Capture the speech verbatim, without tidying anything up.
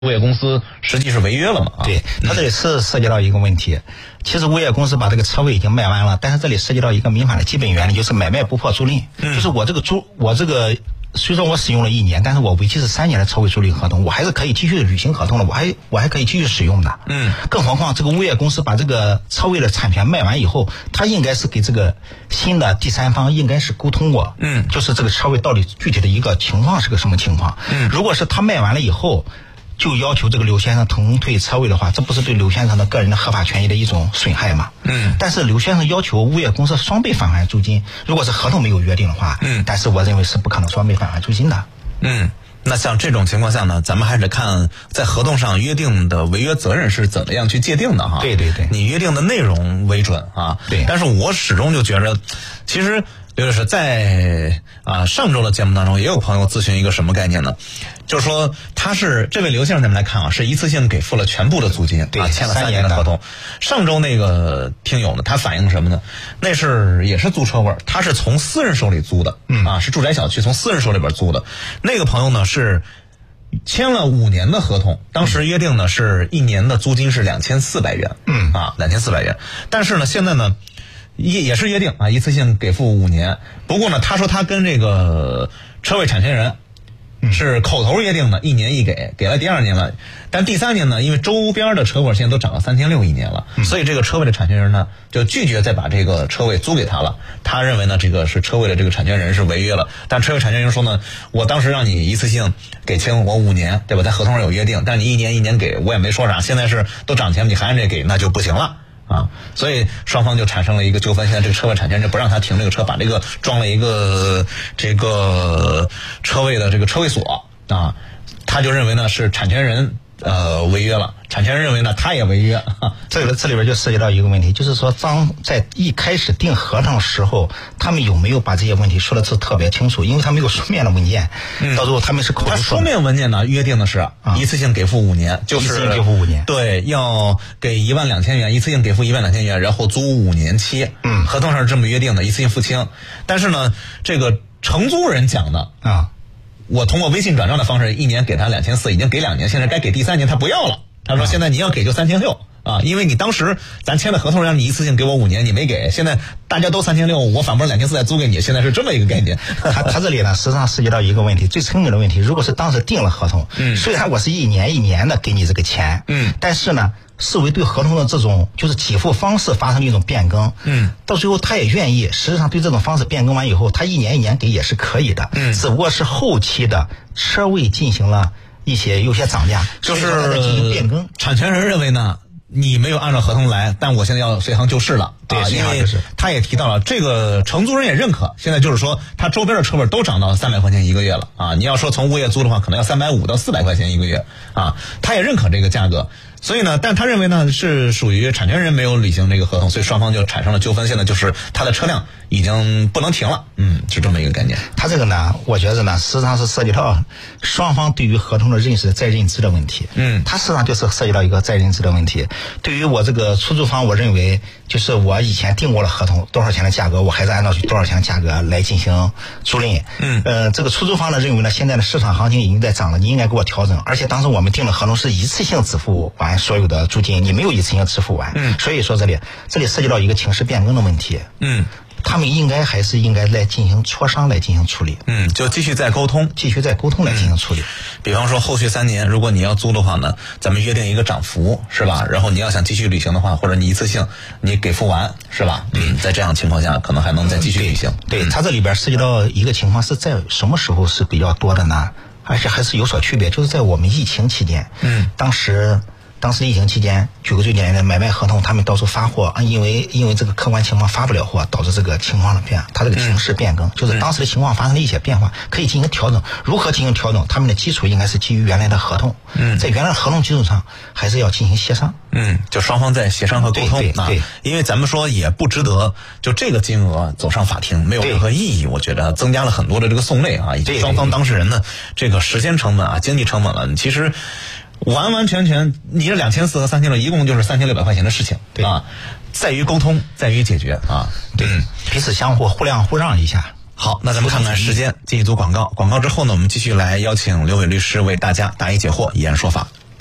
物业公司实际是违约了嘛？啊、 对，他这里是涉及到一个问题。其实物业公司把这个车位已经卖完了，但是这里涉及到一个民法的基本原理，就是买卖不破租赁。嗯，就是我这个租，我这个虽说我使用了一年，但是我为期是三年的车位租赁合同，我还是可以继续履行合同的，我还我还可以继续使用的。嗯，更何况这个物业公司把这个车位的产权卖完以后，他应该是给这个新的第三方应该是沟通过。嗯，就是这个车位到底具体的一个情况是个什么情况。嗯，如果是他卖完了以后，就要求这个刘先生腾退车位的话，这不是对刘先生的个人的合法权益的一种损害吗？嗯。但是刘先生要求物业公司双倍返还租金，如果是合同没有约定的话，嗯，但是我认为是不可能双倍返还租金的。 嗯。那像这种情况下呢，咱们还得看在合同上约定的违约责任是怎么样去界定的哈。 对对对。 你约定的内容为准啊。对。但是我始终就觉着，其实刘律师在啊上周的节目当中也有朋友咨询一个什么概念呢？就是说他是这位刘先生，咱们来看啊，是一次性给付了全部的租金，对，啊、签了三年的合同。上周那个听友呢，他反映什么呢？那是也是租车位，他是从私人手里租的，嗯啊，是住宅小区从私人手里边租的。那个朋友呢是签了五年的合同，当时约定呢是一年的租金是两千四百元，嗯啊，两千四百元。但是呢，现在呢也也是约定啊，一次性给付五年。不过呢，他说他跟这个车位产权人是口头约定的，一年一给，给了第二年了，但第三年呢，因为周边的车位现在都涨到三千六一年了，所以这个车位的产权人呢就拒绝再把这个车位租给他了。他认为呢，这个是车位的这个产权人是违约了，但车位产权人说呢，我当时让你一次性给清我五年，对吧？在合同上有约定，但是你一年一年给我也没说啥，现在是都涨钱了，你还按这给，那就不行了。啊，所以双方就产生了一个纠纷。现在这个车位产权人不让他停这个车，把这个装了一个这个车位的这个车位锁啊，他就认为呢是产权人呃违约了，产权人认为呢他也违约。 这个这里边就涉及到一个问题，就是说当在一开始订合同时候，他们有没有把这些问题说的是特别清楚？因为他没有书面的文件，嗯、到时候他们是口头说的。 他书面文件呢约定的是、啊、一次性给付五年，就是一次性给付五年， 对，要给一万两千元，一次性给付一万两千元，然后租五年期。嗯，合同上是这么约定的，一次性付清。但是呢，这个承租人讲的啊，我通过微信转账的方式，一年给他两千四，已经给两年，现在该给第三年，他不要了。他说现在你要给就三千六啊，因为你当时咱签的合同让你一次性给我五年，你没给，现在大家都三千六，我反不是两千四再租给你，现在是这么一个概念。 他他这里呢，实际上涉及到一个问题，最根本的问题，如果是当时定了合同，嗯，虽然我是一年一年的给你这个钱，嗯，但是呢，视为对合同的这种就是给付方式发生了一种变更，嗯，到最后他也愿意，实际上对这种方式变更完以后，他一年一年给也是可以的，嗯，只不过是后期的车位进行了一些有些涨价， 就是进行变更。 产权人认为呢，你没有按照合同来，但我现在要随行就市了。 对， 啊、因为就是他也提到了，这个承租人也认可。现在就是说，他周边的车位都涨到三百块钱一个月了啊！你要说从物业租的话，可能要三百五到四百块钱一个月啊！他也认可这个价格。所以呢，但他认为呢是属于产权人没有履行这个合同，所以双方就产生了纠纷。现在就是他的车辆已经不能停了，嗯，是这么一个概念。 他这个呢，我觉得呢，实际上是涉及到双方对于合同的认识、再认知的问题。嗯，他实际上就是涉及到一个再认知的问题。对于我这个出租方，我认为就是我以前订过了合同，多少钱的价格，我还是按照多少钱的价格来进行租赁。嗯，呃，这个出租方呢认为呢，现在的市场行情已经在涨了，你应该给我调整。而且当时我们订的合同是一次性支付完所有的租金，你没有一次性支付完。嗯，所以说这里这里涉及到一个情势变更的问题。嗯。他们应该还是应该来进行磋商来进行处理， 嗯，就继续再沟通， 继续再沟通来进行处理。嗯、 比方说后续三年，如果你要租的话呢，咱们约定一个涨幅，是吧？然后你要想继续履行的话，或者你一次性你给付完，是吧？嗯，在这样情况下，可能还能再继续履行。 嗯、对，它这里边涉及到一个情况是在什么时候是比较多的呢？而且还是有所区别，就是在我们疫情期间，嗯，当时。当时疫情期间，举个最简单的买卖合同，他们到处发货，因为因为这个客观情况发不了货，导致这个情况的变，它这个形势变更，嗯、就是当时的情况发生了一些变化，可以进行调整。如何进行调整？他们的基础应该是基于原来的合同，嗯，在原来的合同基础上，还是要进行协商。 嗯，就双方在协商和沟通对对对啊，因为咱们说也不值得就这个金额走上法庭，没有任何意义。我觉得增加了很多的这个讼类啊，以及双方当事人的这个时间成本啊、经济成本了，其实。完完全全，你这两千四和三千六，一共就是三千六百块钱的事情，对啊，在于沟通，在于解决啊， 对，嗯、彼此相互互谅互让一下。 好，那咱们看看时间，进一组广告，广告之后呢，我们继续来邀请刘伟律师为大家答疑解惑，以言说法。